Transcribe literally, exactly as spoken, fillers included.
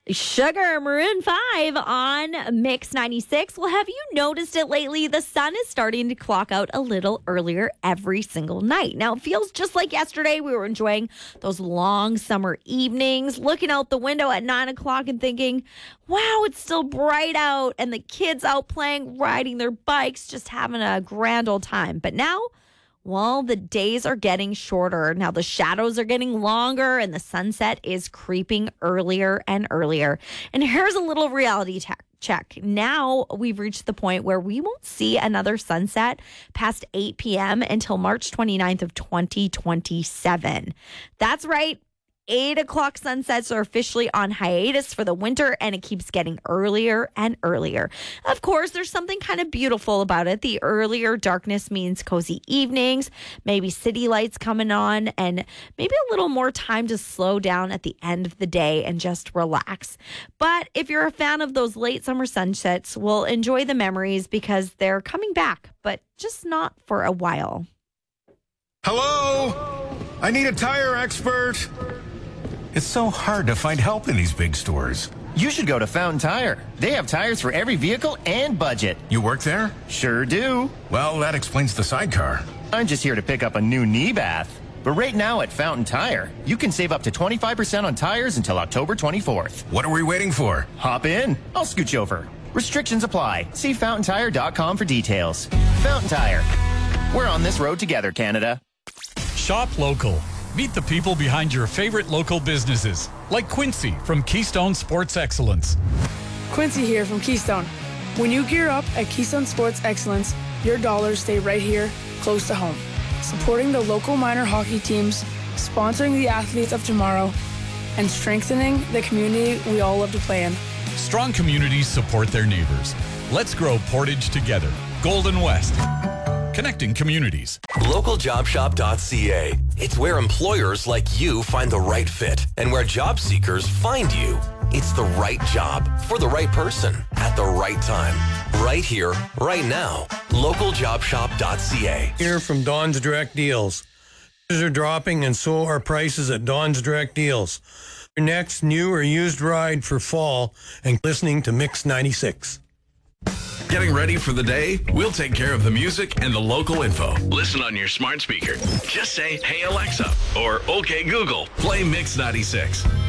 Sugar, Maroon five on Mix ninety-six. Well, have you noticed it lately? The sun is starting to clock out a little earlier every single night. Now, it feels just like yesterday. We were enjoying those long summer evenings, looking out the window at nine o'clock and thinking, wow, it's still bright out, and the kids out playing, riding their bikes, just having a grand old time. But now, well, the days are getting shorter. Now the shadows are getting longer and the sunset is creeping earlier and earlier. And here's a little reality te- check. Now we've reached the point where we won't see another sunset past eight p.m. until March twenty-ninth of twenty twenty-seven. That's right. Eight o'clock sunsets are officially on hiatus for the winter, and it keeps getting earlier and earlier. Of course, there's something kind of beautiful about it. The earlier darkness means cozy evenings, maybe city lights coming on, and maybe a little more time to slow down at the end of the day and just relax. But if you're a fan of those late summer sunsets, well, enjoy the memories because they're coming back, but just not for a while. Hello? I need a tire expert. It's so hard to find help in these big stores. You should go to Fountain Tire. They have tires for every vehicle and budget. You work there? Sure do. Well, that explains the sidecar. I'm just here to pick up a new knee bath. But right now at Fountain Tire, you can save up to twenty-five percent on tires until October twenty-fourth. What are we waiting for? Hop in. I'll scoot you over. Restrictions apply. See fountain tire dot com for details. Fountain Tire. We're on this road together, Canada. Shop local. Meet the people behind your favorite local businesses, like Quincy from Keystone Sports Excellence. Quincy here from Keystone. When you gear up at Keystone Sports Excellence, your dollars stay right here, close to home. Supporting the local minor hockey teams, sponsoring the athletes of tomorrow, and strengthening the community we all love to play in. Strong communities support their neighbors. Let's grow Portage together. Golden West. Connecting communities. local job shop dot c a. It's where employers like you find the right fit and where job seekers find you. It's the right job for the right person at the right time. Right here, right now. local job shop dot c a. Here from Don's Direct Deals. Prices are dropping and so are prices at Don's Direct Deals. Your next new or used ride for fall and listening to Mix ninety-six. Getting ready for the day? We'll take care of the music and the local info. Listen on your smart speaker. Just say, hey Alexa, or okay Google, play Mix ninety-six.